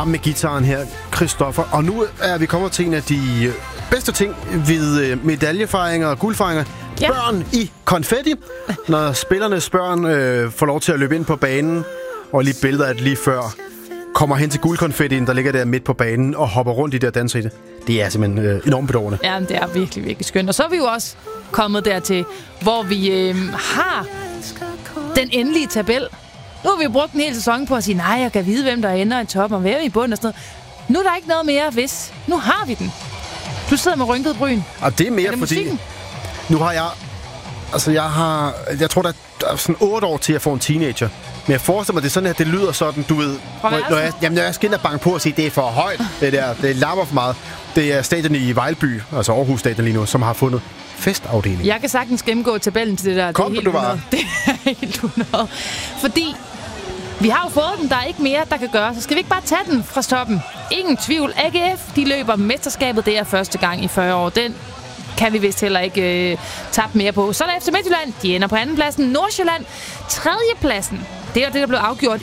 Sammen med gitaren her, Christoffer. Og nu er vi kommet til en af de bedste ting ved medaljefejringer og guldfejringer. Ja. Børn i konfetti. Når spillernes børn får lov til at løbe ind på banen, og lige billeder af det lige før, kommer hen til guldkonfettien, der ligger der midt på banen, og hopper rundt i det og danser i det. Det er simpelthen enormt bedårende. Ja, det er virkelig, virkelig skønt. Og så er vi jo også kommet dertil, hvor vi har den endelige tabel. Nu har vi brugt en hel sæson på at sige, nej, jeg kan vide, hvem der ender i toppen og hvem i bunden og sådan noget. Nu er der ikke noget mere, hvis. Nu har vi den. Du sidder med rynket bryn. Og det er mere, er det fordi... musikken? Nu har jeg... Altså, jeg tror, der er sådan 8 år til at få en teenager. Men jeg forestiller mig, det er sådan, at det lyder sådan, du ved... Når jeg skal ind og banke på og sige, det er for højt, det larmer for meget. Det er stadion i Vejlby, altså Aarhus Stadion lige nu, som har fundet festafdeling. Jeg kan sagtens gennemgå tabellen til det der. Kom, det du var. Det er helt 100. Fordi vi har jo fået den, der er ikke mere, der kan gøre. Så skal vi ikke bare tage den fra toppen? Ingen tvivl. AGF, de løber mesterskabet. Det er første gang i 40 år. Den kan vi vist heller ikke tabe mere på. Så er der FC Midtjylland. De ender på andenpladsen. Nordsjælland, tredjepladsen. Det er det, der blev afgjort